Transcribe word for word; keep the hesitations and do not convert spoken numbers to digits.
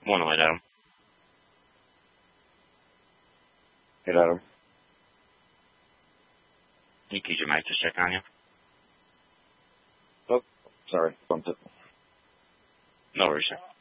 One away, Adam. Hey, Adam. You keep your mic to check on you. Oh, sorry. Bumped it. No worries, sir.